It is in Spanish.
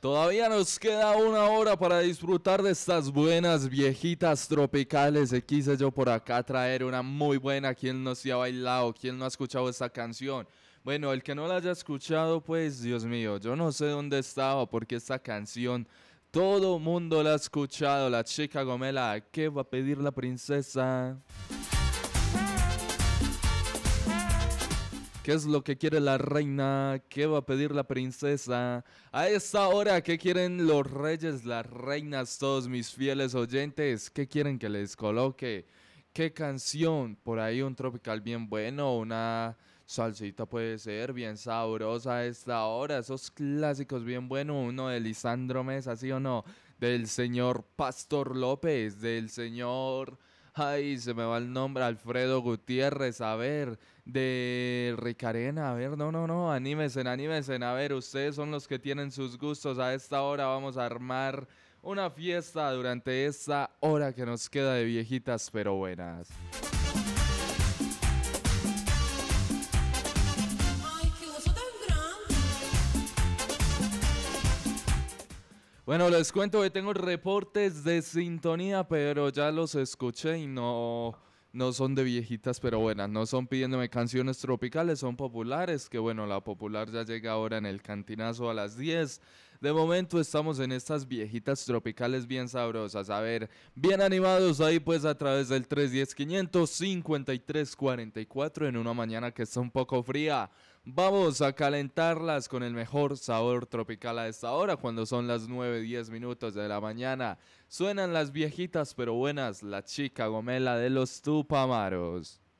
Todavía nos queda una hora para disfrutar de estas buenas viejitas tropicales. Y quise yo por acá traer una muy buena. ¿Quién no se ha bailado? ¿Quién no ha escuchado esta canción? Bueno, el que no la haya escuchado, pues Dios mío, yo no sé dónde estaba porque esta canción todo mundo la ha escuchado. La chica Gomela, ¿qué va a pedir la princesa? ¿Qué es lo que quiere la reina? ¿Qué va a pedir la princesa? A esta hora, ¿qué quieren los reyes, las reinas, todos mis fieles oyentes? ¿Qué quieren que les coloque? ¿Qué canción? Por ahí un tropical bien bueno, una salsita puede ser bien sabrosa a esta hora. Esos clásicos bien buenos, uno de Lisandro Mesa, ¿sí o no? Del señor Pastor López, del señor... Ay, se me va el nombre, Alfredo Gutiérrez, a ver, de Ricarena, a ver, no, anímense, a ver, ustedes son los que tienen sus gustos, a esta hora vamos a armar una fiesta durante esta hora que nos queda de viejitas pero buenas. Bueno, les cuento que tengo reportes de sintonía, pero ya los escuché y no son de viejitas, pero buenas. No son pidiéndome canciones tropicales, son populares, que bueno, la popular ya llega ahora en el cantinazo a las 10. De momento estamos en estas viejitas tropicales bien sabrosas. A ver, bien animados ahí pues a través del 310-500-5344 en una mañana que está un poco fría. Vamos a calentarlas con el mejor sabor tropical a esta hora, cuando son las 9:10 minutos de la mañana. Suenan las viejitas pero buenas, la chica Gomela de los Tupamaros.